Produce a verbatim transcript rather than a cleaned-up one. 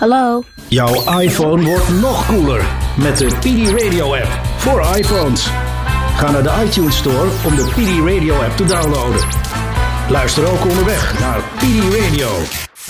Hallo? Jouw iPhone wordt nog cooler met de P D Radio app voor iPhones. Ga naar de iTunes Store om de P D Radio app te downloaden. Luister ook onderweg naar P D Radio.